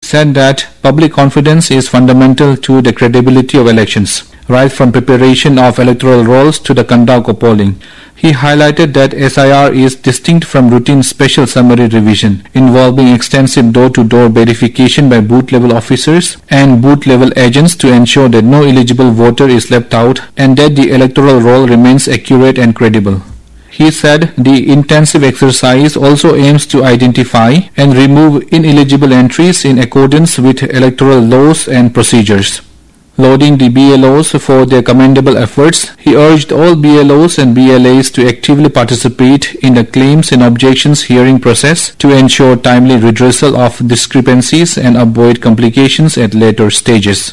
said that public confidence is fundamental to the credibility of elections, right from preparation of electoral rolls to the conduct of polling. He highlighted that SIR is distinct from routine special summary revision, involving extensive door-to-door verification by booth-level officers and booth-level agents to ensure that no eligible voter is left out and that the electoral roll remains accurate and credible. He said the intensive exercise also aims to identify and remove ineligible entries in accordance with electoral laws and procedures. Lauding the BLOs for their commendable efforts, he urged all BLOs and BLAs to actively participate in the claims and objections hearing process to ensure timely redressal of discrepancies and avoid complications at later stages.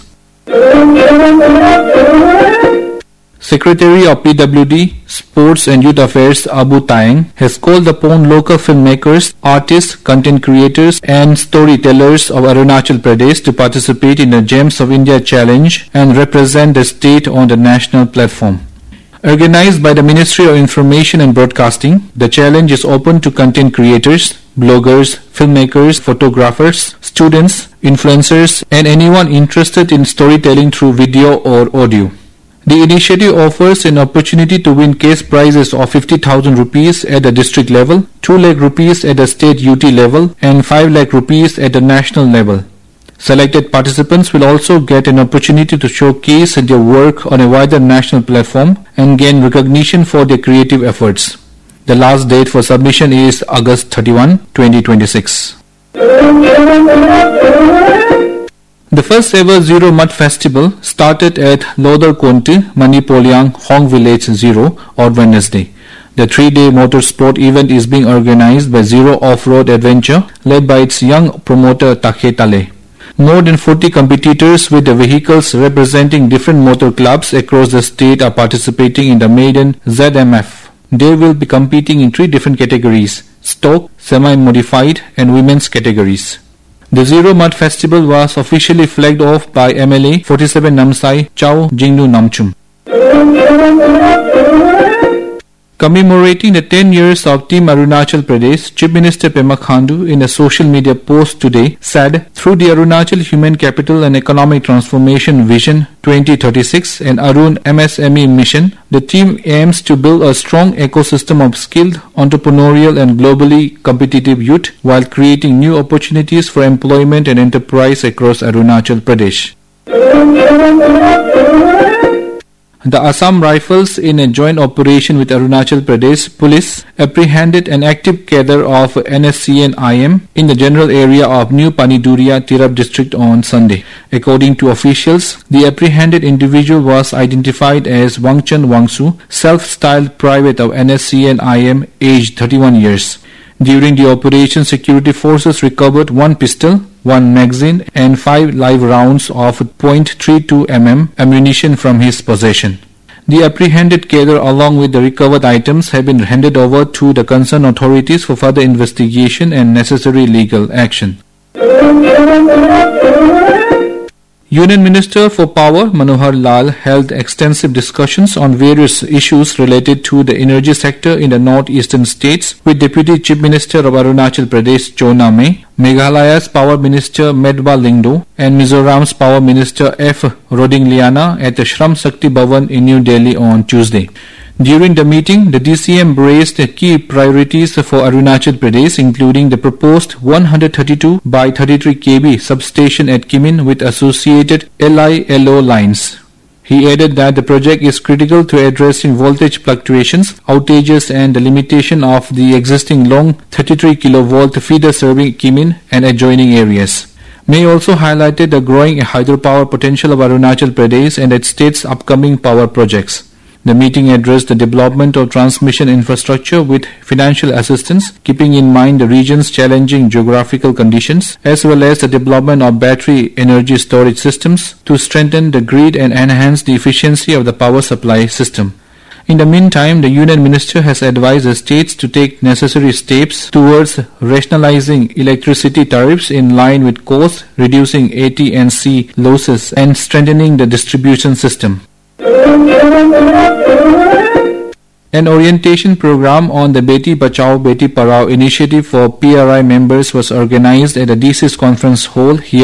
Secretary of PWD, Sports and Youth Affairs Abu Taeng has called upon local filmmakers, artists, content creators and storytellers of Arunachal Pradesh to participate in the Gems of India Challenge and represent the state on the national platform. Organized by the Ministry of Information and Broadcasting, the challenge is open to content creators, bloggers, filmmakers, photographers, students, influencers and anyone interested in storytelling through video or audio. The initiative offers an opportunity to win case prizes of 50,000 rupees at the district level, 2 lakh rupees at the state UT level and 5 lakh rupees at the national level. Selected participants will also get an opportunity to showcase their work on a wider national platform and gain recognition for their creative efforts. The last date for submission is August 31, 2026. The first ever Zero Mud Festival started at Lodar Konti, Manipolyang, Hong Village Zero on Wednesday. The 3-day motorsport event is being organized by Zero Off-Road Adventure, led by its young promoter Takhe Tale. More than 40 competitors with the vehicles representing different motor clubs across the state are participating in the maiden ZMF. They will be competing in 3 different categories: stock, semi-modified and women's categories. The Zero Mud Festival was officially flagged off by MLA 47 Namsai Chow Jingnu Namchum. Commemorating the 10 years of Team Arunachal Pradesh, Chief Minister Pema Khandu in a social media post today said, through the Arunachal Human Capital and Economic Transformation Vision 2036 and Arun MSME Mission, the team aims to build a strong ecosystem of skilled, entrepreneurial and globally competitive youth while creating new opportunities for employment and enterprise across Arunachal Pradesh. The Assam Rifles, in a joint operation with Arunachal Pradesh Police, apprehended an active cadre of NSCN-IM in the general area of New Paniduria, Tirap district on Sunday. According to officials, the apprehended individual was identified as Wangchan Wangsu, self-styled private of NSCN-IM, aged 31 years. During the operation, security forces recovered 1 pistol, 1 magazine and 5 live rounds of .32 mm ammunition from his possession. The apprehended cadre along with the recovered items have been handed over to the concerned authorities for further investigation and necessary legal action. Union Minister for Power Manohar Lal held extensive discussions on various issues related to the energy sector in the northeastern states with Deputy Chief Minister of Arunachal Pradesh Chona May, Meghalaya's Power Minister Medwa Lingdo and Mizoram's Power Minister F. Rodingliana at the Shram Shakti Bhavan in New Delhi on Tuesday. During the meeting, the DCM raised key priorities for Arunachal Pradesh, including the proposed 132 by 33 kV substation at Kimin with associated LI-LO lines. He added that the project is critical to addressing voltage fluctuations, outages and the limitation of the existing long 33 kV feeder serving Kimin and adjoining areas. May also highlighted the growing hydropower potential of Arunachal Pradesh and its state's upcoming power projects. The meeting addressed the development of transmission infrastructure with financial assistance, keeping in mind the region's challenging geographical conditions, as well as the development of battery energy storage systems to strengthen the grid and enhance the efficiency of the power supply system. In the meantime, the Union Minister has advised the states to take necessary steps towards rationalizing electricity tariffs in line with costs, reducing AT&C losses and strengthening the distribution system. An orientation program on the Beti Bachao Beti Padhao initiative for PRI members was organized at the DC's conference hall here